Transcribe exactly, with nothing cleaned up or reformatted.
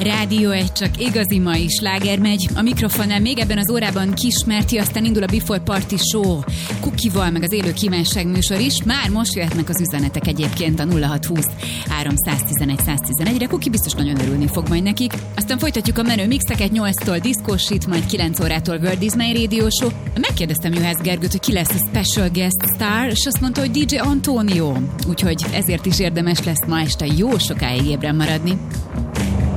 Rádió egy csak igazi mai sláger megy. A mikrofonnál még ebben az órában Kismerti, aztán indul a Before Party Show Kukival, meg az élő kívánság műsor is. Már most jöhetnek az üzenetek egyébként a nulla hat húsz háromszáztizenegy száztizenegyre. Kuki biztos nagyon örülni fog majd nekik. Aztán folytatjuk a menő mixeket, nyolctól diszkósít, majd kilenc órától World is My Radio Show. Megkérdeztem Juhász Gergőt, hogy ki lesz a special guest star, és azt mondta, hogy dé dzsé Antonio. Úgyhogy ezért is érdemes lesz ma este jó sokáig ébren maradni.